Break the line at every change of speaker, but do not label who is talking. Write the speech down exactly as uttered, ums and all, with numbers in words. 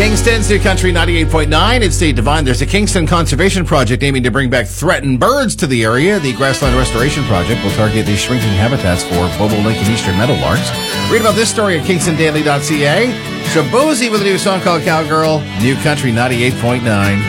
Kingston's New Country ninety-eight point nine. It's Dave Devine. There's a Kingston Conservation Project aiming to bring back threatened birds to the area. The Grassland Restoration Project will target these shrinking habitats for Bobolink and eastern meadowlarks. Read about this story at kingston daily dot c a. Shabozy with a new song called Cowgirl. New Country ninety-eight point nine.